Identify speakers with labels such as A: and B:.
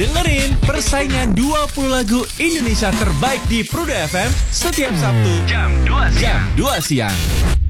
A: Dengerin persaingan 20 lagu Indonesia terbaik di Pruda FM setiap Sabtu jam 2 siang.